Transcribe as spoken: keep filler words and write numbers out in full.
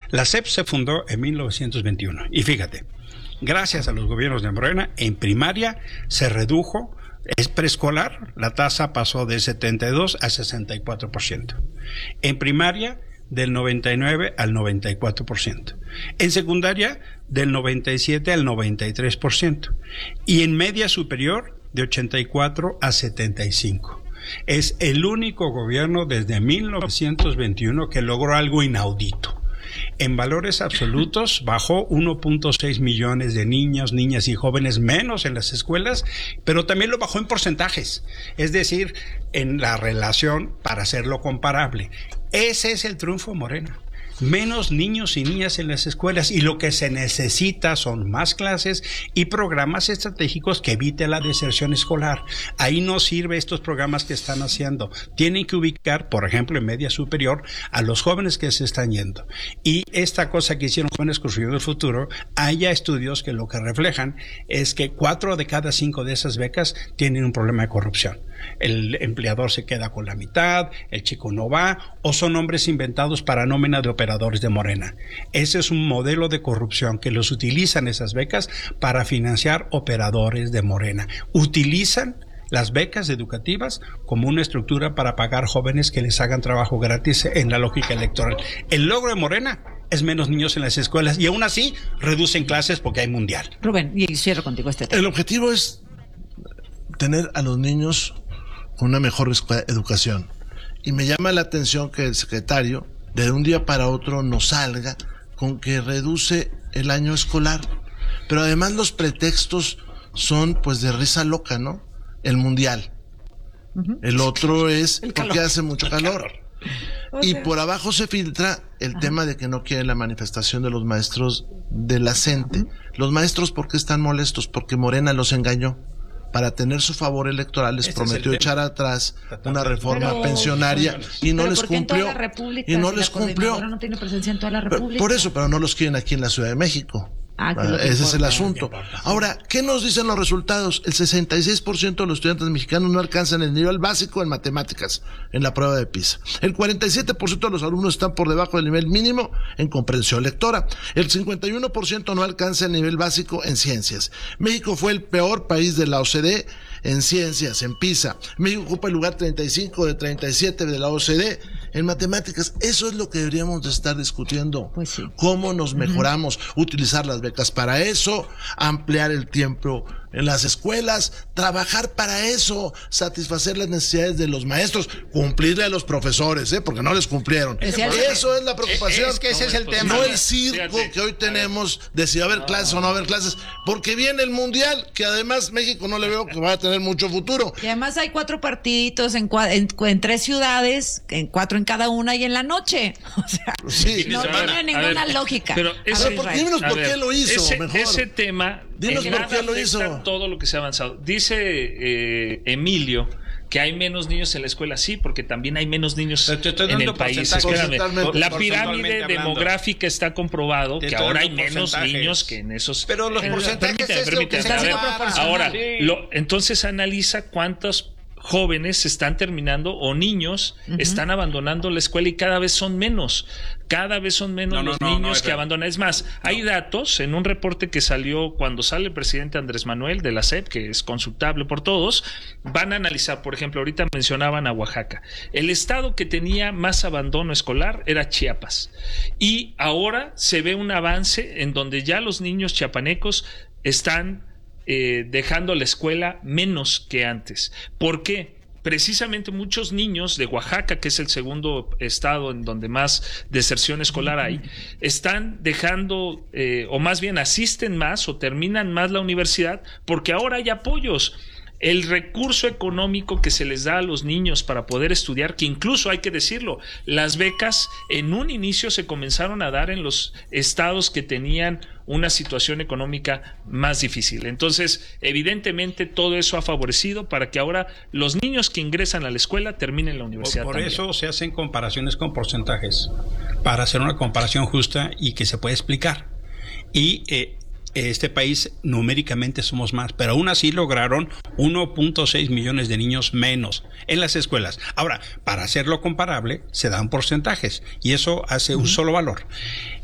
La S E P se fundó en mil novecientos veintiuno y fíjate, gracias a los gobiernos de Morena, en primaria se redujo, es preescolar, la tasa pasó de setenta y dos a sesenta y cuatro por ciento. En primaria, del noventa y nueve al noventa y cuatro por ciento. En secundaria, del noventa y siete al noventa y tres por ciento. Y en media superior, de ochenta y cuatro a setenta y cinco. Es el único gobierno desde mil novecientos veintiuno que logró algo inaudito. En valores absolutos bajó uno punto seis millones de niños, niñas y jóvenes menos en las escuelas, pero también lo bajó en porcentajes, es decir, en la relación para hacerlo comparable. Ese es el triunfo de Morena. Menos niños y niñas en las escuelas, y lo que se necesita son más clases y programas estratégicos que eviten la deserción escolar. Ahí no sirve estos programas que están haciendo. Tienen que ubicar, por ejemplo, en media superior a los jóvenes que se están yendo. Y esta cosa que hicieron Jóvenes Construyendo el Futuro, haya estudios que lo que reflejan es que cuatro de cada cinco de esas becas tienen un problema de corrupción. El empleador se queda con la mitad, el chico no va, o son nombres inventados para nómina de operadores de Morena. Ese es un modelo de corrupción que los utilizan esas becas para financiar operadores de Morena. Utilizan las becas educativas como una estructura para pagar jóvenes que les hagan trabajo gratis en la lógica electoral. El logro de Morena es menos niños en las escuelas y aún así reducen clases porque hay mundial. Rubén, y cierro contigo este tema. El objetivo es tener a los niños con una mejor educación. Y me llama la atención que el secretario de un día para otro nos salga con que reduce el año escolar. Pero además los pretextos son pues de risa loca, ¿no? El mundial. Uh-huh. El otro es el porque hace mucho calor. Y por abajo se filtra el Ajá. tema de que no quieren la manifestación de los maestros de la CENTE. Uh-huh. Los maestros, ¿por qué están molestos? Porque Morena los engañó. Para tener su favor electoral les este prometió echar atrás una reforma pero, pensionaria y no les cumplió. Y no les cumplió. No tiene presencia en toda la República. Por eso, pero no los quieren aquí en la Ciudad de México. Ah, ah, ese importa, es el asunto. Ahora, ¿qué nos dicen los resultados? El sesenta y seis por ciento de los estudiantes mexicanos no alcanzan el nivel básico en matemáticas en la prueba de PISA. El cuarenta y siete por ciento de los alumnos están por debajo del nivel mínimo en comprensión lectora. El cincuenta y uno por ciento no alcanza el nivel básico en ciencias. México fue el peor país de la O C D en ciencias, en PISA. México ocupa el lugar treinta y cinco de treinta y siete de la O C D en matemáticas. Eso es lo que deberíamos de estar discutiendo. Pues sí. ¿Cómo nos mejoramos? Uh-huh. Utilizar las becas para eso, ampliar el tiempo en las escuelas, trabajar para eso, satisfacer las necesidades de los maestros, cumplirle a los profesores, ¿eh? Porque no les cumplieron. ¿Es eso es la preocupación. Es que ese no, es el pues, tema. No el circo Fíjate. que hoy tenemos de si va a haber no. clases o no va a haber clases, porque viene el mundial, que además México no le veo que va a tener mucho futuro. Y además hay cuatro partiditos en, en, en tres ciudades, en cuatro en cada una y en la noche. O sea, sí. no tiene ver, ninguna ver, lógica. Pero ese, ver, ¿por, díganos por qué lo hizo, ese, mejor. Ese tema, dinos por qué lo hizo. Todo lo que se ha avanzado. Dice eh, Emilio que hay menos niños en la escuela, sí, porque también hay menos niños en el país. Espérame, la pirámide demográfica está comprobado que ahora hay menos niños que en esos. Pero los porcentajes permíteme, es permíteme, lo que a ver, ahora, lo, entonces analiza cuántos jóvenes están terminando o niños uh-huh. están abandonando la escuela y cada vez son menos. Cada vez son menos no, no, los no, niños no, que abandonan. Es más, no. hay datos en un reporte que salió cuando sale el presidente Andrés Manuel de la S E P, que es consultable por todos, van a analizar, por ejemplo, ahorita mencionaban a Oaxaca. El estado que tenía más abandono escolar era Chiapas. Y ahora se ve un avance en donde ya los niños chiapanecos están Eh, dejando la escuela menos que antes. ¿Por qué? Precisamente muchos niños de Oaxaca, que es el segundo estado en donde más deserción escolar hay, están dejando, eh, o más bien asisten más o terminan más la universidad, porque ahora hay apoyos. El recurso económico que se les da a los niños para poder estudiar, que incluso hay que decirlo, las becas en un inicio se comenzaron a dar en los estados que tenían una situación económica más difícil. Entonces, evidentemente, todo eso ha favorecido para que ahora los niños que ingresan a la escuela terminen la universidad. Por, por también. eso se hacen comparaciones con porcentajes, para hacer una comparación justa y que se pueda explicar. Y eh, este país numéricamente somos más, pero aún así lograron uno punto seis millones de niños menos en las escuelas. Ahora, para hacerlo comparable, se dan porcentajes y eso hace uh-huh. un solo valor.